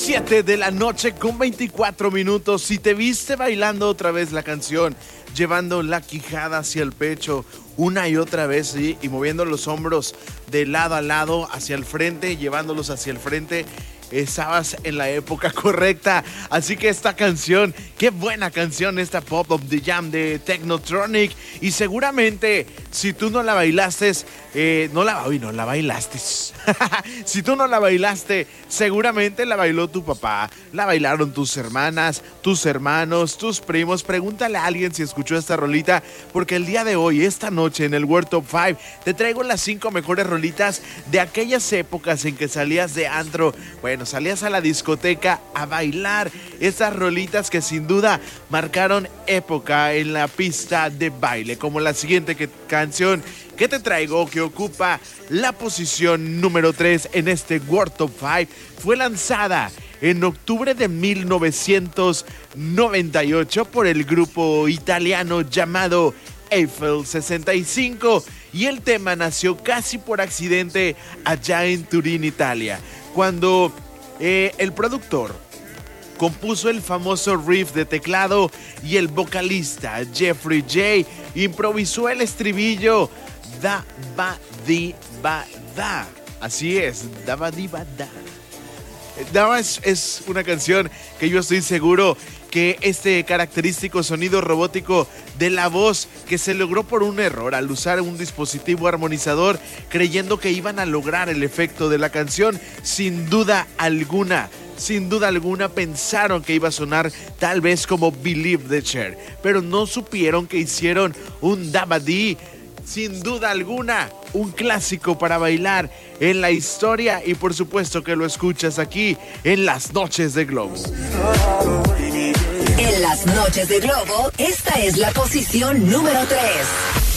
7 de la noche con 24 minutos. Si te viste bailando otra vez la canción, llevando la quijada hacia el pecho una y otra vez, ¿sí? Y moviendo los hombros de lado a lado, hacia el frente, llevándolos hacia el frente, estabas en la época correcta. Así que esta canción, qué buena canción, esta Pop of the Jam de Technotronic. Y seguramente, si tú no la bailaste, no la bailaste. Si tú no la bailaste, seguramente la bailó tu papá, la bailaron tus hermanas, tus hermanos, tus primos. Pregúntale a alguien si escuchó esta rolita, porque el día de hoy, esta noche en el World Top 5, te traigo las 5 mejores rolitas de aquellas épocas en que salías de antro. Bueno, salías a la discoteca a bailar esas rolitas que sin duda marcaron época en la pista de baile, como la siguiente canción que te traigo, que ocupa la posición número 3 en este World Top 5. Fue lanzada en octubre de 1998 por el grupo italiano llamado Eiffel 65, y el tema nació casi por accidente allá en Turín, Italia, cuando el productor compuso el famoso riff de teclado y el vocalista Jeffrey J improvisó el estribillo da ba di ba da. Así es, da ba di ba da. Es una canción que yo estoy seguro que este característico sonido robótico de la voz, que se logró por un error al usar un dispositivo armonizador creyendo que iban a lograr el efecto de la canción, sin duda alguna pensaron que iba a sonar tal vez como Believe de Cher, pero no supieron que hicieron un Dabadi. Sin duda alguna, un clásico para bailar en la historia, y por supuesto que lo escuchas aquí en Las Noches de Globo. En Las Noches de Globo, esta es la posición número 3.